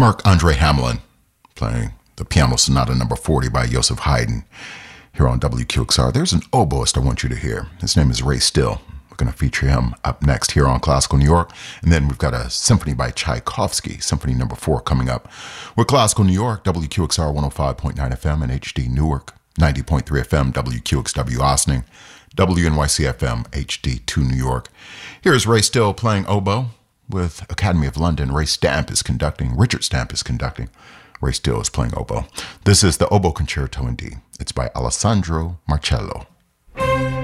Marc-Andre Hamelin playing the Piano Sonata number 40 by Joseph Haydn here on WQXR. There's an oboist I want you to hear. His name is Ray Still. We're going to feature him up next here on Classical New York. And then we've got a symphony by Tchaikovsky, Symphony number 4 coming up. We're Classical New York, WQXR 105.9 FM and HD Newark, 90.3 FM, WQXW Ossining, WNYC FM, HD2 New York. Here's Ray Still playing oboe with Academy of London. Ray Stamp is conducting. Richard Stamp is conducting. Ray Still is playing oboe. This is the Oboe Concerto in D. It's by Alessandro Marcello.